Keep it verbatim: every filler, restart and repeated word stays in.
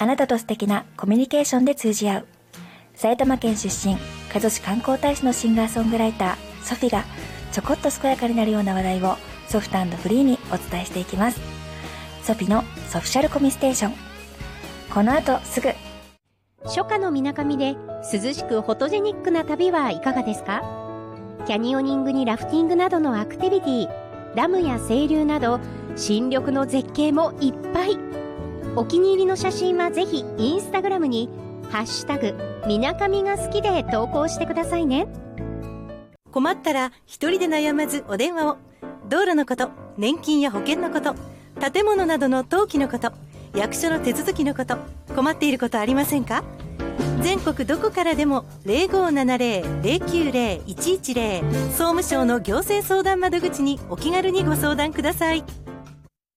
あなたと素敵なコミュニケーションで通じ合う。埼玉県出身、加須市観光大使のシンガーソングライターソフィがちょこっと健やかになるような話題をソフト&フリーにお伝えしていきます。ソフィのソフィシャルコミステーション。この後すぐ。 初夏のみなかみで涼しくフォトジェニックな旅はいかがですか？キャニオニングにラフティングなどのアクティビティ、ダムや清流など新緑の絶景もいっぱい。お気に入りの写真はぜひインスタグラムにハッシュタグみなかみが好きで投稿してくださいね。 困ったら一人で悩まずお電話を。道路のこと、年金や保険のこと、建物などの登記のこと、役所の手続きのこと、困っていることありませんか？全国どこからでも ゼロごーななゼロ ゼロきゅうゼロ いちいちゼロ 総務省の行政相談窓口にお気軽にご相談ください。